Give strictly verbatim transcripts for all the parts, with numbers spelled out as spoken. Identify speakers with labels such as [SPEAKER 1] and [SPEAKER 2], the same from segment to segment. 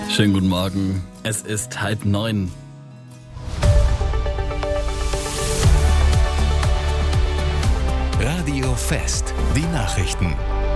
[SPEAKER 1] Schönen guten Morgen. Es ist halb neun.
[SPEAKER 2] Radio Fest, die Nachrichten.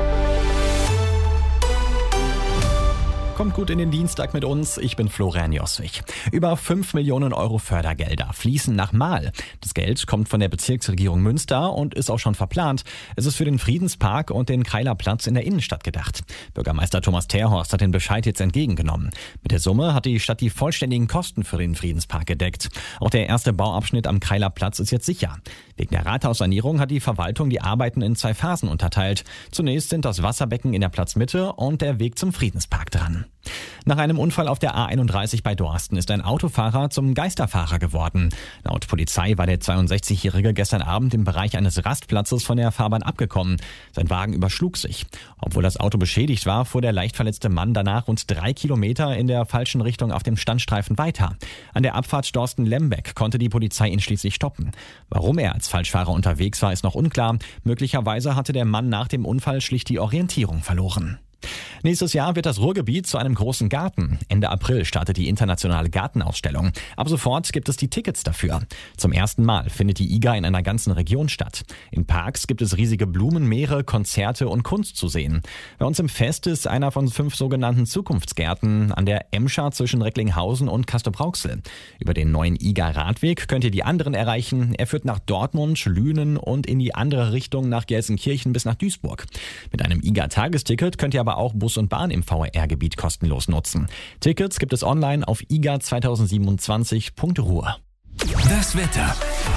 [SPEAKER 3] Kommt gut in den Dienstag mit uns, ich bin Florian Joswig. Über fünf Millionen Euro Fördergelder fließen nach Mahl. Das Geld kommt von der Bezirksregierung Münster und ist auch schon verplant. Es ist für den Friedenspark und den Kreilerplatz in der Innenstadt gedacht. Bürgermeister Thomas Terhorst hat den Bescheid jetzt entgegengenommen. Mit der Summe hat die Stadt die vollständigen Kosten für den Friedenspark gedeckt. Auch der erste Bauabschnitt am Kreilerplatz ist jetzt sicher. Wegen der Rathaussanierung hat die Verwaltung die Arbeiten in zwei Phasen unterteilt. Zunächst sind das Wasserbecken in der Platzmitte und der Weg zum Friedenspark dran. Nach einem Unfall auf der A einunddreißig bei Dorsten ist ein Autofahrer zum Geisterfahrer geworden. Laut Polizei war der zweiundsechzigjährige gestern Abend im Bereich eines Rastplatzes von der Fahrbahn abgekommen. Sein Wagen überschlug sich. Obwohl das Auto beschädigt war, fuhr der leicht verletzte Mann danach rund drei Kilometer in der falschen Richtung auf dem Standstreifen weiter. An der Abfahrt Dorsten-Lembeck konnte die Polizei ihn schließlich stoppen. Warum er als Falschfahrer unterwegs war, ist noch unklar. Möglicherweise hatte der Mann nach dem Unfall schlicht die Orientierung verloren. Nächstes Jahr wird das Ruhrgebiet zu einem großen Garten. Ende April startet die internationale Gartenausstellung. Ab sofort gibt es die Tickets dafür. Zum ersten Mal findet die I G A in einer ganzen Region statt. In Parks gibt es riesige Blumenmeere, Konzerte und Kunst zu sehen. Bei uns im Fest ist einer von fünf sogenannten Zukunftsgärten an der Emscher zwischen Recklinghausen und Castrop-Rauxel. Über den neuen I G A-Radweg könnt ihr die anderen erreichen. Er führt nach Dortmund, Lünen und in die andere Richtung nach Gelsenkirchen bis nach Duisburg. Mit einem I G A-Tagesticket könnt ihr aber auch Bus und Bahn im V R R-Gebiet kostenlos nutzen. Tickets gibt es online auf i g a zwanzig siebenundzwanzig punkt ruhr.
[SPEAKER 2] Das Wetter.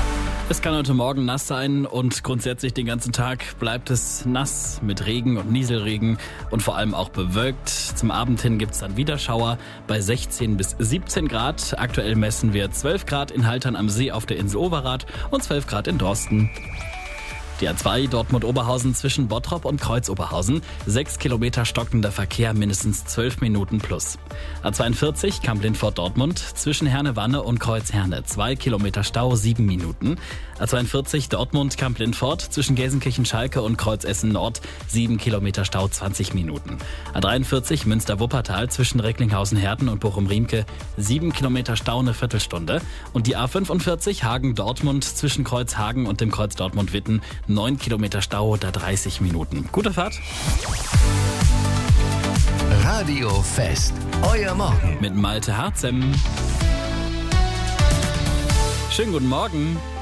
[SPEAKER 1] Es kann heute Morgen nass sein und grundsätzlich den ganzen Tag bleibt es nass mit Regen und Nieselregen und vor allem auch bewölkt. Zum Abend hin gibt es dann wieder Schauer bei sechzehn bis siebzehn Grad. Aktuell messen wir zwölf Grad in Haltern am See auf der Insel Overath und zwölf Grad in Dorsten. Die A zwei Dortmund-Oberhausen zwischen Bottrop und Kreuz-Oberhausen. Sechs Kilometer stockender Verkehr, mindestens zwölf Minuten plus. A zweiundvierzig Kamp-Lindfort-Dortmund zwischen Herne-Wanne und Kreuz-Herne. Zwei Kilometer Stau, sieben Minuten. A zweiundvierzig Dortmund-Kamp-Lindfort zwischen Gelsenkirchen-Schalke und Kreuz-Essen-Nord. Sieben Kilometer Stau, zwanzig Minuten. A dreiundvierzig Münster-Wuppertal zwischen Recklinghausen-Herten und Bochum-Riemke. Sieben Kilometer Stau, eine Viertelstunde. Und die A fünfundvierzig Hagen-Dortmund zwischen Kreuzhagen und dem Kreuz Dortmund-Witten. neun Kilometer Stau oder dreißig Minuten. Gute Fahrt.
[SPEAKER 2] Radio Fest, euer Morgen.
[SPEAKER 1] Mit Malte Harzem. Schönen guten Morgen.